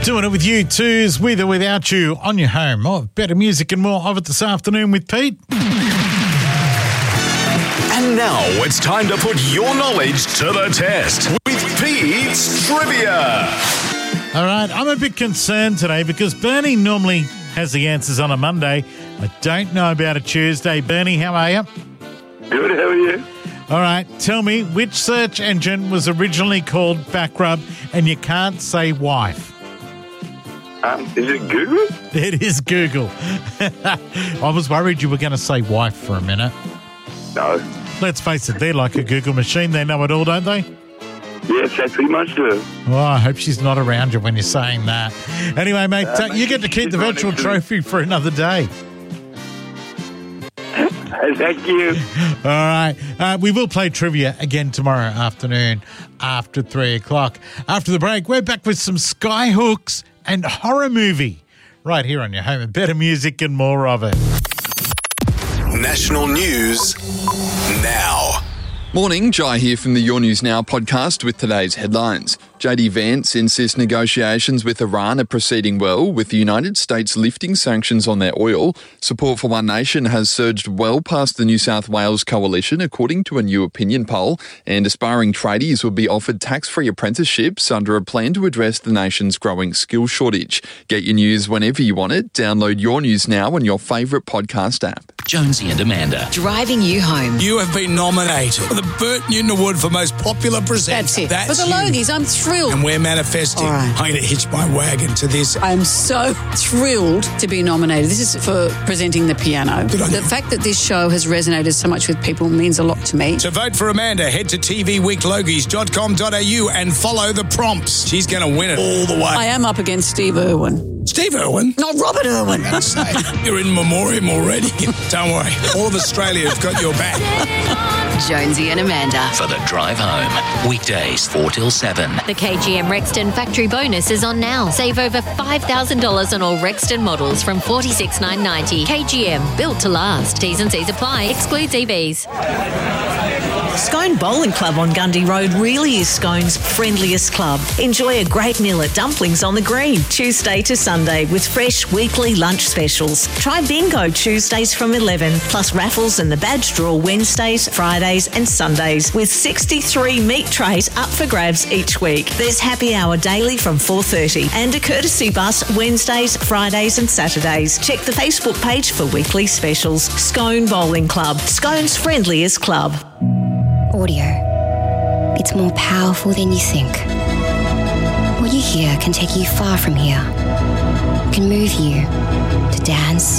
Doing it with you, twos, with or without you, on your home. More better music and more of it this afternoon with Pete. And now it's time to put your knowledge to the test with Pete's Trivia. All right, I'm a bit concerned today because Bernie normally has the answers on a Monday. I don't know about a Tuesday. Bernie, how are you? Good, how are you? All right, tell me, which search engine was originally called Backrub and you can't say wife? Is it Google? It is Google. I was worried you were going to say wife for a minute. No. Let's face it, they're like a Google machine. They know it all, don't they? Yes, they pretty much do. Oh, I hope she's not around you when you're saying that. Anyway, mate, you get to keep the virtual trophy for another day. Thank you. All right. We will play trivia again tomorrow afternoon after 3 o'clock. After the break, we're back with some Skyhooks and horror movie right here on your home. Better music and more of it. National news now. Morning, Jai here from the Your News Now podcast with today's headlines. JD Vance insists negotiations with Iran are proceeding well, with the United States lifting sanctions on their oil. Support for One Nation has surged well past the New South Wales coalition, according to a new opinion poll, and aspiring tradies will be offered tax-free apprenticeships under a plan to address the nation's growing skill shortage. Get your news whenever you want it. Download Your News Now on your favourite podcast app. Jonesy and Amanda. Driving you home. You have been nominated for the Burt Newton Award for Most Popular Presenter. That's it. For the Logies, I'm thrilled. And we're manifesting. All right. I'm going to hitch my wagon to this. I'm so thrilled to be nominated. This is for presenting the piano. Good on The you. fact that this show has resonated so much with people means a lot to me. To vote for Amanda, head to tvweeklogies.com.au and follow the prompts. She's going to win it all the way. I am up against Steve Irwin. Steve Irwin? Not Robert Irwin. That's say, you're in memoriam already. Don't worry. All of Australia have got your back. Jonesy and Amanda. For the drive home. Weekdays 4 till 7. The KGM Rexton factory bonus is on now. Save over $5,000 on all Rexton models from $46,990. KGM, built to last. T's and C's apply. Excludes EVs. Scone Bowling Club on Gundy Road really is Scone's friendliest club. Enjoy a great meal at Dumplings on the Green, Tuesday to Sunday, with fresh weekly lunch specials. Try bingo Tuesdays from 11, plus raffles and the badge draw Wednesdays, Fridays and Sundays, with 63 meat trays up for grabs each week. There's happy hour daily from 4:30 and a courtesy bus Wednesdays, Fridays and Saturdays. Check the Facebook page for weekly specials. Scone Bowling Club, Scone's friendliest club. Audio. It's more powerful than you think. What you hear can take you far from here. It can move you to dance,